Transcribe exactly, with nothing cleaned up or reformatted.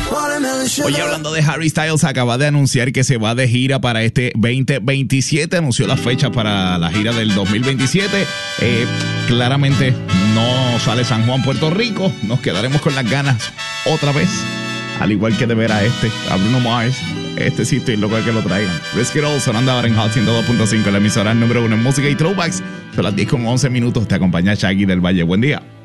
Oye, hablando de Harry Styles, acaba de anunciar que se va de gira para este veinte veintisiete. Anunció las fechas para la gira del dos mil veintisiete. Eh, claramente no sale San Juan, Puerto Rico. Nos quedaremos con las ganas otra vez. Al igual que de ver a este, a Bruno Mars. Este sí estoy loco de que lo traigan. Risk It All sonando ahora en Hot ciento dos punto cinco, la emisora número uno en música y throwbacks. Son las diez con once minutos. Te acompaña Shaggy del Valle. Buen día.